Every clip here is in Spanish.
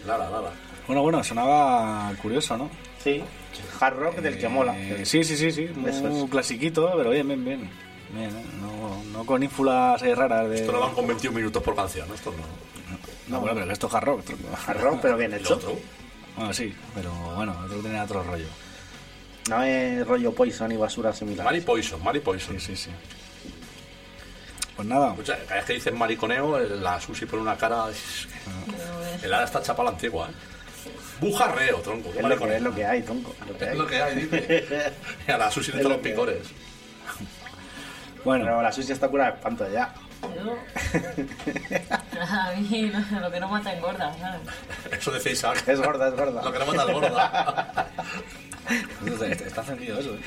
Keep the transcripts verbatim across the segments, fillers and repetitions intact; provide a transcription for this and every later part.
Nada, nada. Bueno, bueno, sonaba curioso, ¿no? Sí, hard rock del que mola. Eh, sí, sí, sí, sí, muy Eso es. clasiquito, pero bien, bien, bien. Bien, ¿eh? no, no con ínfulas ahí raras de... Esto no van con veintiún minutos por canción, ¿no? Esto no. No, bueno, pero que esto es hard rock. Hard rock, pero bien ¿El hecho. otro? Bueno, sí, pero bueno, otro tiene otro rollo. No es rollo Poison y basura similar. Mari Poison, Mari Poison. Sí, sí, sí. Pues nada, Escucha, cada vez que dicen mariconeo, la Susi pone una cara... es que El ara está chapa a la antigua, ¿eh? Bujarreo, tronco. Es lo, que, es lo que hay, tronco. Lo que Es hay. lo que hay, dice. Y a la Susi le Es echan lo los que picores. bueno, Pero la sucia está curada de espanto ya. Yo... A mí no, lo que no mata engorda, ¿sabes? Eso decía Isaac. Es gorda, es Lo gorda. que no mata es gorda. está, está encendido eso, ¿eh?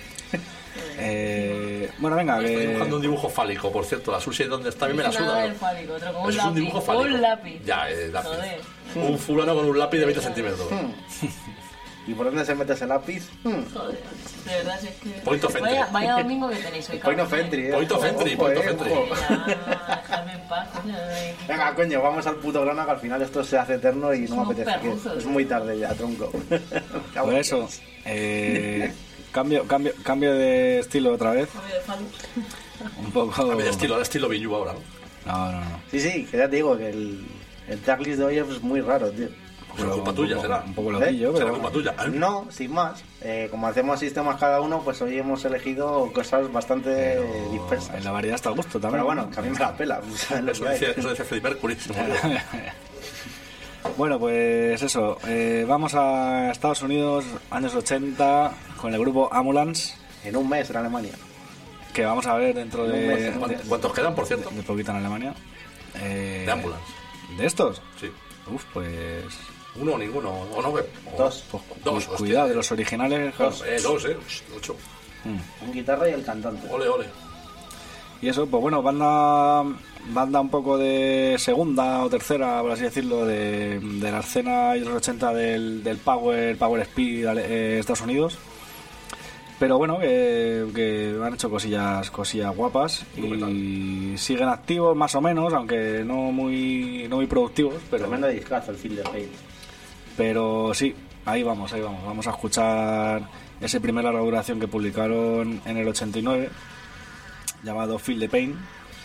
Eh, bueno, venga, Estoy que... dibujando un dibujo fálico, por cierto. La Susi, ¿dónde está? A mí me la Nada suda. del ¿no? fálico, otro como un Eso es un lápiz. dibujo fálico. Un lápiz. Ya, eh, lápiz. Joder. Un fulano con un lápiz de veinte centímetros. ¿Y por dónde se mete ese lápiz? Hmm. Joder, de verdad, si es que... Point of entry. Vaya, vaya domingo que tenéis hoy, Point of cabrón, entry, ¿eh? eh. Point of entry, Ojo, point of eh, entry. ojo. Ya, dejadme en paz, coño. eh. Venga, coño, vamos al puto grano, que al final esto se hace eterno y no me Somos apetece. que perruzos. es muy tarde ya, tronco. Por eso, eh, cambio, cambio, cambio de estilo otra vez. Cambio de falus. Un poco... A mi estilo, ahora estilo Billu ahora, ¿no? No, no, no. Sí, sí, que ya te digo que el, el tracklist de hoy es muy raro, tío. Será culpa un tuya, poco- será. Un poco loquillo, Será pero... culpa tuya. ¿eh? No, sin más. Eh, como hacemos sistemas cada uno, pues hoy hemos elegido cosas bastante pero dispersas. en la variedad está a gusto también. Pero bueno, que a mí me la pela. ¿Sabes lo Eso que hay? decía, eso decía Freddie Mercury. se murió. Bueno, pues eso, eh, vamos a Estados Unidos, años ochenta, con el grupo Ambulance, En un mes en Alemania. que vamos a ver dentro de, de, ¿Cuántos- ¿Cuántos quedan, por cierto? de poquito en Alemania. Eh, De Ambulance. ¿De estos? Sí. Uf, pues... Uno o ninguno. O no, o- Dos. pues Dos, cu- hostia. cuidado, de los originales... Dos, eh, dos, eh. Ocho. Mm. Un guitarra y el cantante. Ole, ole. Y eso, pues bueno, banda banda un poco de segunda o tercera, por así decirlo, de, de la escena de los ochenta del, del Power, Power Speed eh, Estados Unidos. Pero bueno, que, que han hecho cosillas cosillas guapas y siguen activos más o menos, aunque no muy no muy productivos, pero Tremendo discazo el Feel the Pain. pero sí, ahí vamos, ahí vamos. Vamos a escuchar ese primer larga duración que publicaron en el ochenta y nueve, llamado Feel the Pain.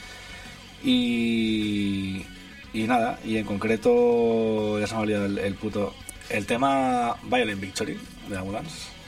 Y, y nada, y en concreto, ya se me ha olvidado el, el puto... El tema Violent Victory de Ambulance.